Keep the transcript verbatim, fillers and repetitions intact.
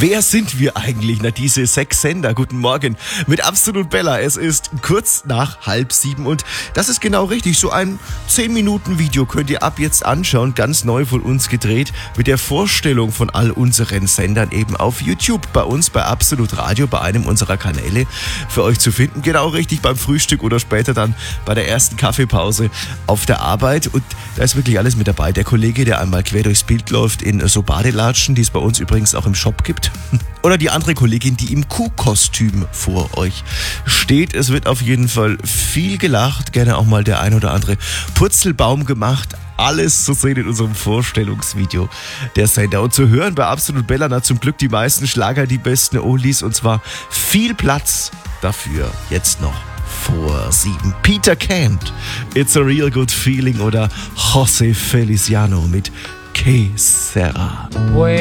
Wer sind wir eigentlich? Na, diese sechs Sender. Guten Morgen mit Absolut Bella. Es ist kurz nach halb sieben und das ist genau richtig. So ein zehn Minuten Video könnt ihr ab jetzt anschauen. Ganz neu von uns gedreht mit der Vorstellung von all unseren Sendern eben auf YouTube. Bei uns bei Absolut Radio, bei einem unserer Kanäle für euch zu finden. Genau richtig beim Frühstück oder später dann bei der ersten Kaffeepause auf der Arbeit. Und da ist wirklich alles mit dabei. Der Kollege, der einmal quer durchs Bild läuft in so Badelatschen, die es bei uns übrigens auch im Shop gibt. Oder die andere Kollegin, die im Kuhkostüm vor euch steht. Es wird auf jeden Fall viel gelacht, gerne auch mal der ein oder andere Purzelbaum gemacht. Alles zu sehen in unserem Vorstellungsvideo der Sender. Und zu hören bei Absolut Bella, na zum Glück die meisten Schlager, die besten Oldies und zwar viel Platz dafür jetzt noch vor sieben. Peter Kent, It's a Real Good Feeling oder José Feliciano mit Que Sera.